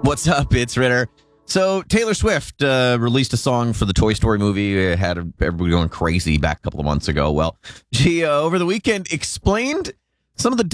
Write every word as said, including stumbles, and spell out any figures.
What's up? It's Ritter. So Taylor Swift uh, released a song for the Toy Story movie. It had everybody going crazy back a couple of months ago. Well, she uh, over the weekend explained some of the